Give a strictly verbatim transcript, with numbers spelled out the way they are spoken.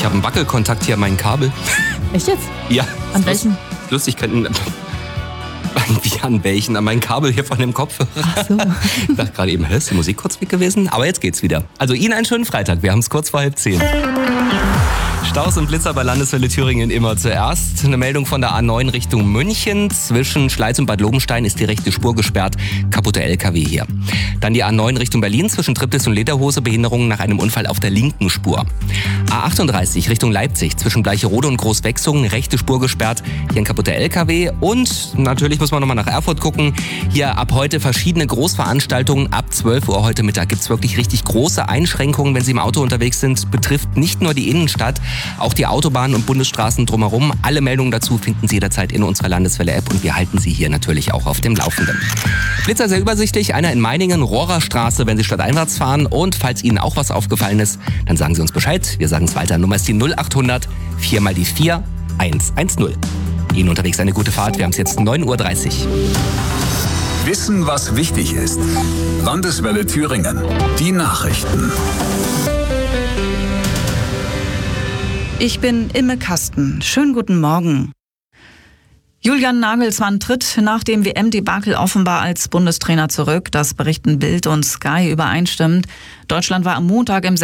Ich habe einen Wackelkontakt hier an meinem Kabel. Echt jetzt? Ja. An welchen? Lustigkeiten. Wie an welchen? An meinem Kabel hier von dem Kopfhörer. Ach so. Ich dachte gerade eben, hä, ist die Musik kurz weg gewesen? Aber jetzt geht's wieder. Also Ihnen einen schönen Freitag. Wir haben es kurz vor halb zehn. Staus und Blitzer bei Landeswelle Thüringen immer zuerst. Eine Meldung von der A neun Richtung München. Zwischen Schleiz und Bad Lobenstein ist die rechte Spur gesperrt. Kaputter L K W hier. Dann die A neun Richtung Berlin. Zwischen Triptis und Lederhose Behinderungen nach einem Unfall auf der linken Spur. A achtunddreißig Richtung Leipzig. Zwischen Bleicherode und Großwechsungen. Rechte Spur gesperrt. Hier ein kaputter L K W. Und natürlich muss man nochmal nach Erfurt gucken. Hier ab heute verschiedene Großveranstaltungen. Ab zwölf Uhr heute Mittag gibt es wirklich richtig große Einschränkungen, wenn Sie im Auto unterwegs sind. Betrifft nicht nur die Innenstadt, auch die Autobahnen und Bundesstraßen drumherum. Alle Meldungen dazu finden Sie jederzeit in unserer Landeswelle-App und wir halten Sie hier natürlich auch auf dem Laufenden. Blitzer sehr übersichtlich, einer in Meiningen, Rohrerstraße, wenn Sie stadteinwärts fahren. Und falls Ihnen auch was aufgefallen ist, dann sagen Sie uns Bescheid. Wir sagen es weiter. Nummer ist die null achthundert vier mal die vier eins eins null. Ihnen unterwegs eine gute Fahrt. Wir haben es jetzt neun Uhr dreißig. Wissen, was wichtig ist. Landeswelle Thüringen. Die Nachrichten. Ich bin Imme Kasten. Schönen guten Morgen. Julian Nagelsmann tritt nach dem W M-Debakel offenbar als Bundestrainer zurück. Das berichten Bild und Sky übereinstimmend. Deutschland war am Montag im